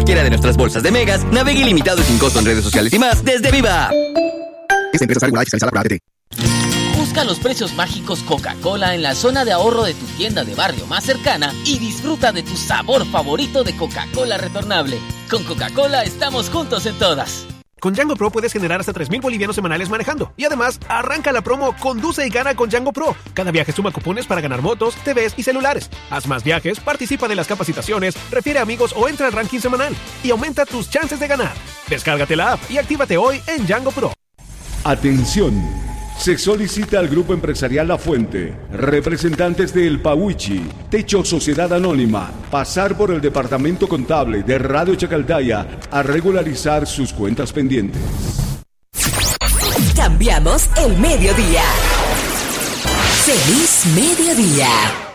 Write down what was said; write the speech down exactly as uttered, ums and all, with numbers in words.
cualquiera de nuestras bolsas de megas, navegue ilimitado y sin costo en redes sociales y más desde Viva. Esta empresa está regulada y fiscalizada por A T T. Busca los precios mágicos Coca-Cola en la zona de ahorro de tu tienda de barrio más cercana y disfruta de tu sabor favorito de Coca-Cola retornable. Con Coca-Cola estamos juntos en todas. Con Django Pro puedes generar hasta tres mil bolivianos semanales manejando. Y además, arranca la promo Conduce y gana con Django Pro. Cada viaje suma cupones para ganar motos, T Vs y celulares. Haz más viajes, participa de las capacitaciones, refiere amigos o entra al ranking semanal. Y aumenta tus chances de ganar. Descárgate la app y actívate hoy en Django Pro. Atención. Se solicita al Grupo Empresarial La Fuente, representantes de El Pahuichi, Techo Sociedad Anónima, pasar por el Departamento Contable de Radio Chacaltaya a regularizar sus cuentas pendientes. Cambiamos el mediodía. Feliz mediodía.